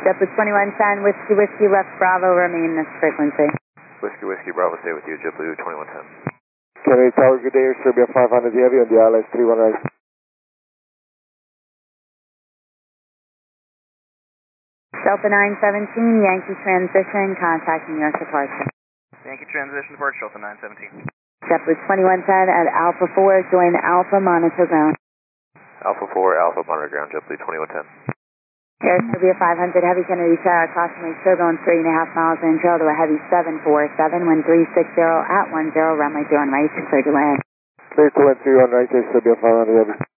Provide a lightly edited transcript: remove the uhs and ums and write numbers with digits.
JetBlue 2110, Whiskey Whiskey left Bravo, remain this frequency. Whiskey Whiskey Bravo, stay with you, JetBlue 2110. Kennedy Tower, good day, Air Serbia 500 Heavy on the ILS 319. Delta 917, Yankee transition, contact New York departure. Yankee transition departure, Delta 917. JetBlue 2110 at Alpha 4, join Alpha, monitor ground. Alpha 4, Alpha monitor ground, JetBlue 2110. Air Serbia 500 Heavy, Kennedy Tower, approximately turbulence 3.5 miles in, trail to a heavy 747, wind 360 at 10, runway 2 on right, clear to land. Clear to land 3 on right, Air Serbia 500 Heavy.